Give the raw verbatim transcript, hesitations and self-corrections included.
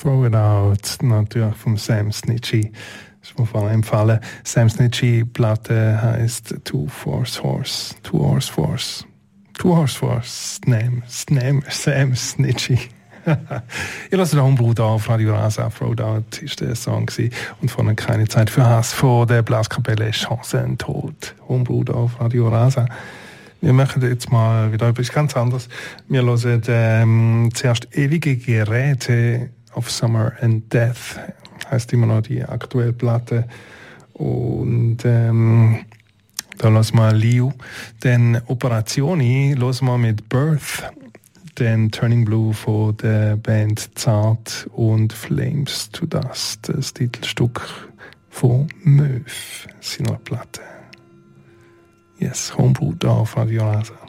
Throw It Out, natürlich vom Sam Snitchy. Das ist mir vor allem empfallen. Sam Snitchy Platte heisst Two Force Horse. Two Horse Force. Two Horse Force. Name. Name. Sam Snitchy. Ich lasse den Homebrew da auf Radio Rasa. Throw It Out ist der Song gewesen. Und vorne keine Zeit für Hass von der Blaskapelle Chancentod. Homebrew da auf Radio Rasa. Wir machen jetzt mal wieder etwas ganz anderes. Wir hören ähm, zuerst Ewige Geräte of Summer and Death. Heißt immer noch die aktuelle Platte. Und ähm, da lassen wir Liu. Dann Operationi hören wir mit Birth. Dann Turning Blue von der Band Zart und Flames to Dust. Das Titelstück von Möw. Seiner Platte. Yes, Homebrew da auf Radio Rasa.